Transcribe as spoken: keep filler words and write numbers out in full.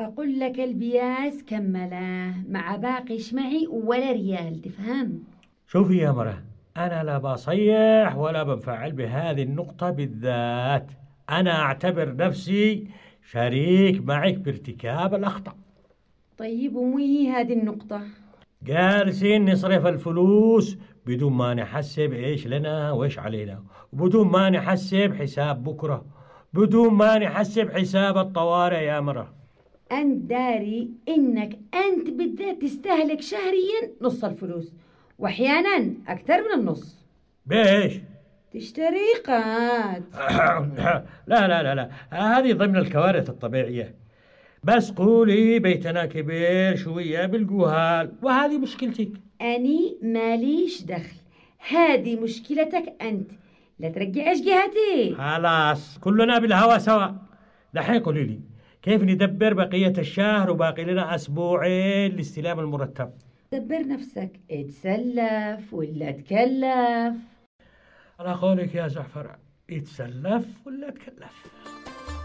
أقول لك البياس كمله مع باقي شمعي ولا ريال، تفهم؟ شوفي يا مرة، أنا لا بصيح ولا بنفعل بهذه النقطة بالذات. أنا أعتبر نفسي شريك معك بارتكاب الأخطاء. طيب ومو هي هذه النقطة؟ جالسين نصرف الفلوس بدون ما نحسب إيش لنا وإيش علينا، وبدون ما نحسب حساب بكرة، بدون ما نحسب حساب الطوارئ يا مرة. أنت داري إنك أنت بالذات تستهلك شهريا نص الفلوس، وأحيانا أكثر من النص. بإيش؟ تشتري قات. لا لا لا لا، هذه ضمن الكوارث الطبيعية. بس قولي بيتنا كبير شوية بالجوهال، وهذه مشكلتك. أني ماليش دخل، هذه مشكلتك أنت، لا ترجعش جهتي. خلاص كلنا بالهوا سوا. دحين قولي لي كيف ندبر بقية الشهر وباقي لنا أسبوعين لاستلام المرتب؟ دبر نفسك، اتسلف ولا تكلف. على قولك يا زعفر، يتسلف ولا تكلف؟